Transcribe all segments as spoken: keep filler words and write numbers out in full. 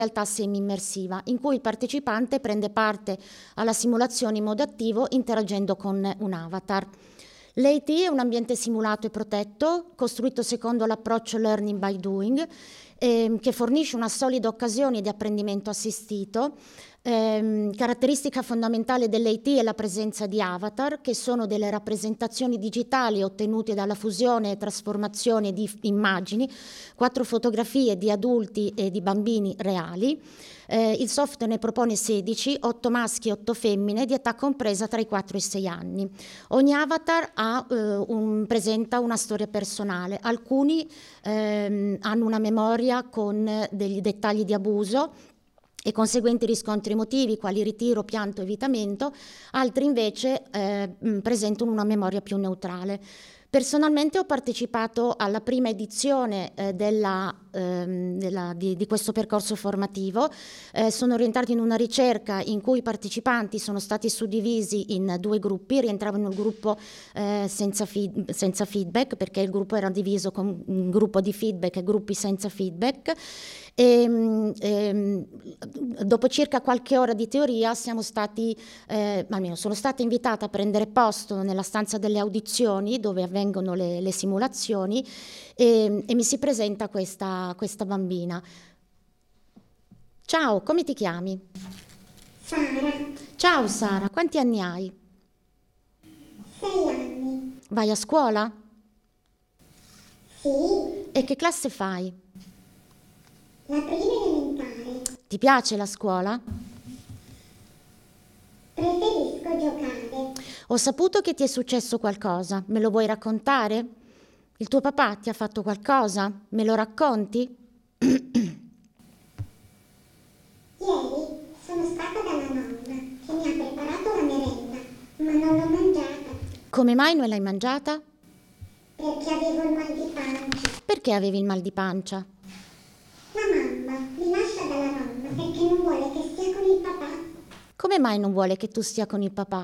realtà semi-immersiva, in cui il partecipante prende parte alla simulazione in modo attivo interagendo con un avatar. L'A T è un ambiente simulato e protetto, costruito secondo l'approccio Learning by Doing, ehm, che fornisce una solida occasione di apprendimento assistito. Eh, caratteristica fondamentale dell'A T è la presenza di avatar, che sono delle rappresentazioni digitali ottenute dalla fusione e trasformazione di immagini, quattro fotografie di adulti e di bambini reali. Eh, il software ne propone sedici, otto maschi e otto femmine, di età compresa tra i quattro e i sei anni. Ogni avatar ha, eh, un, presenta una storia personale, alcuni ehm, hanno una memoria con degli dettagli di abuso e conseguenti riscontri emotivi quali ritiro, pianto, evitamento, altri invece eh, presentano una memoria più neutrale. Personalmente ho partecipato alla prima edizione eh, della, ehm, della, di, di questo percorso formativo. Eh, sono orientata in una ricerca in cui i partecipanti sono stati suddivisi in due gruppi, rientravano nel gruppo eh, senza, feed, senza feedback, perché il gruppo era diviso con un gruppo di feedback e gruppi senza feedback. E, e, dopo circa qualche ora di teoria siamo stati, eh, almeno sono stata invitata a prendere posto nella stanza delle audizioni dove avvengono le, le simulazioni e, e mi si presenta questa, questa bambina. Ciao, come ti chiami? Sara. Ciao Sara, quanti anni hai? Sei anni. Vai a scuola? Sì. E che classe fai? La prima elementare. Ti piace la scuola? Preferisco giocare. Ho saputo che ti è successo qualcosa, me lo vuoi raccontare? Il tuo papà ti ha fatto qualcosa? Me lo racconti? Ieri sono stata dalla nonna che mi ha preparato la merenda, ma non l'ho mangiata. Come mai non l'hai mangiata? Perché avevo il mal di pancia. Perché avevi il mal di pancia? La mamma mi lascia dalla nonna perché non vuole che stia con il papà. Come mai non vuole che tu stia con il papà?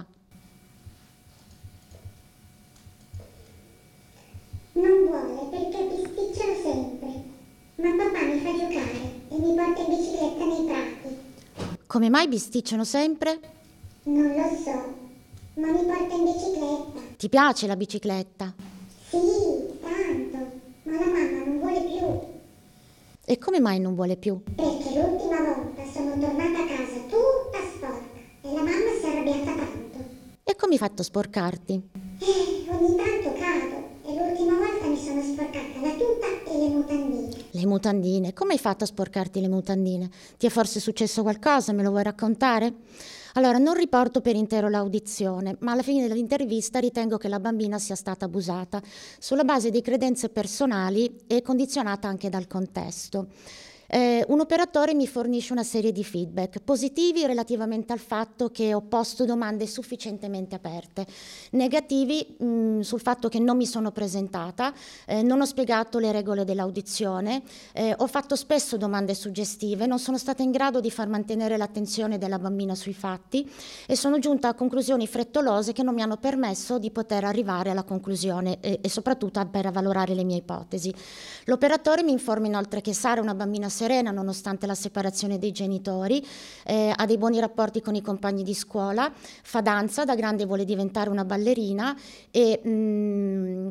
Non vuole perché bisticciano sempre, ma papà mi fa giocare e mi porta in bicicletta nei prati. Come mai bisticciano sempre? Non lo so, ma mi porta in bicicletta. Ti piace la bicicletta? Sì, tanto, ma la mamma non vuole più. E come mai non vuole più? Perché l'ultima volta sono tornata a casa tutta sporca e la mamma si è arrabbiata tanto. E come hai fatto a sporcarti? Eh, ogni tanto cado e l'ultima volta mi sono sporcata la tuta e le mutandine. Le mutandine. Come hai fatto a sporcarti le mutandine? Ti è forse successo qualcosa? Me lo vuoi raccontare? Allora, non riporto per intero l'audizione, ma alla fine dell'intervista ritengo che la bambina sia stata abusata sulla base di credenze personali e condizionata anche dal contesto. Eh, un operatore mi fornisce una serie di feedback positivi relativamente al fatto che ho posto domande sufficientemente aperte, negativi mh, sul fatto che non mi sono presentata, eh, non ho spiegato le regole dell'audizione, eh, ho fatto spesso domande suggestive, non sono stata in grado di far mantenere l'attenzione della bambina sui fatti e sono giunta a conclusioni frettolose che non mi hanno permesso di poter arrivare alla conclusione e, e soprattutto per avvalorare le mie ipotesi. L'operatore mi informa inoltre che Sara è una bambina serena nonostante la separazione dei genitori, eh, ha dei buoni rapporti con i compagni di scuola, fa danza, da grande vuole diventare una ballerina e, mm,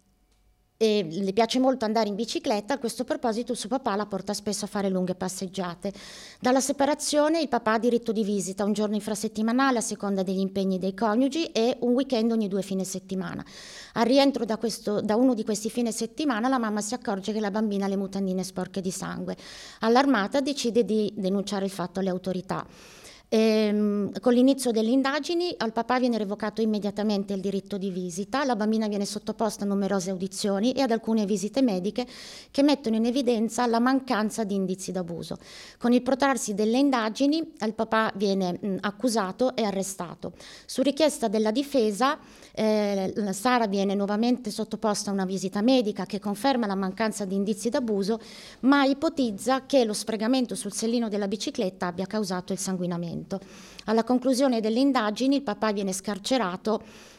e le piace molto andare in bicicletta. A questo proposito il suo papà la porta spesso a fare lunghe passeggiate. Dalla separazione il papà ha diritto di visita un giorno infrasettimanale a seconda degli impegni dei coniugi e un weekend ogni due fine settimana. Al rientro da, questo, da uno di questi fine settimana la mamma si accorge che la bambina ha le mutandine sporche di sangue. Allarmata decide di denunciare il fatto alle autorità. Ehm, con l'inizio delle indagini al papà viene revocato immediatamente il diritto di visita, la bambina viene sottoposta a numerose audizioni e ad alcune visite mediche che mettono in evidenza la mancanza di indizi d'abuso. Con il protrarsi delle indagini il papà viene mh, accusato e arrestato. Su richiesta della difesa eh, Sara viene nuovamente sottoposta a una visita medica che conferma la mancanza di indizi d'abuso, ma ipotizza che lo sfregamento sul sellino della bicicletta abbia causato il sanguinamento. Alla conclusione delle indagini il papà viene scarcerato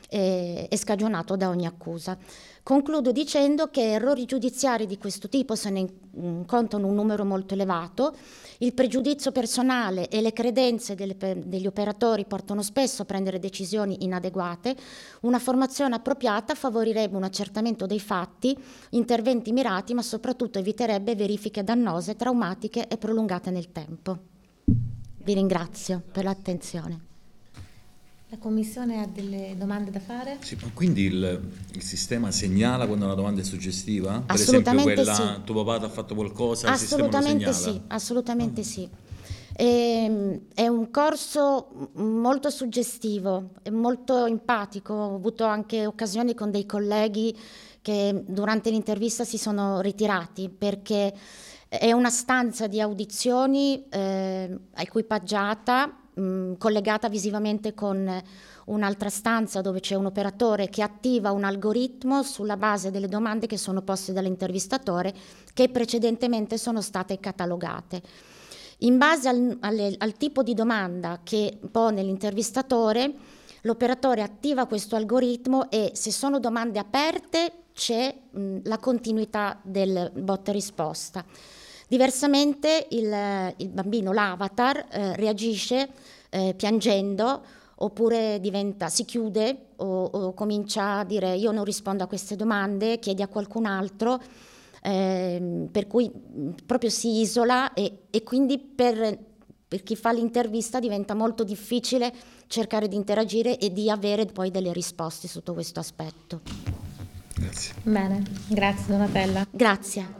e, e scagionato da ogni accusa. Concludo dicendo che errori giudiziari di questo tipo se ne contano un numero molto elevato. Il pregiudizio personale e le credenze delle, degli operatori portano spesso a prendere decisioni inadeguate. Una formazione appropriata favorirebbe un accertamento dei fatti, interventi mirati, ma soprattutto eviterebbe verifiche dannose, traumatiche e prolungate nel tempo. Vi ringrazio per l'attenzione. La Commissione ha delle domande da fare? Sì, ma quindi il, il sistema segnala quando una domanda è suggestiva? Per Assolutamente esempio quella, sì. tuo papà ti ha fatto qualcosa, Assolutamente il sistema lo sì, assolutamente ah. sì. E, è un corso molto suggestivo, molto empatico. Ho avuto anche occasioni con dei colleghi che durante l'intervista si sono ritirati perché è una stanza di audizioni eh, equipaggiata, mh, collegata visivamente con un'altra stanza dove c'è un operatore che attiva un algoritmo sulla base delle domande che sono poste dall'intervistatore, che precedentemente sono state catalogate. In base al, alle, al tipo di domanda che pone l'intervistatore, l'operatore attiva questo algoritmo e se sono domande aperte c'è mh, la continuità del botta risposta. Diversamente il, il bambino, l'avatar, eh, reagisce eh, piangendo oppure diventa, si chiude o, o comincia a dire io non rispondo a queste domande, chiedi a qualcun altro, eh, per cui proprio si isola e, e quindi per, per chi fa l'intervista diventa molto difficile cercare di interagire e di avere poi delle risposte sotto questo aspetto. Grazie. Bene, grazie Donatella. Grazie.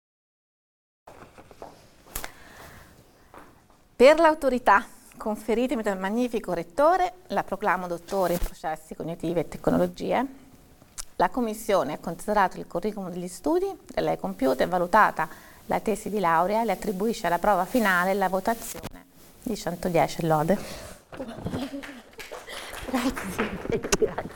Per l'autorità conferitemi dal magnifico rettore, la proclamo dottore in processi cognitivi e tecnologie. La Commissione ha considerato il curriculum degli studi da lei compiuta e valutata la tesi di laurea e le attribuisce alla prova finale la votazione di centodieci lode. Grazie. Grazie.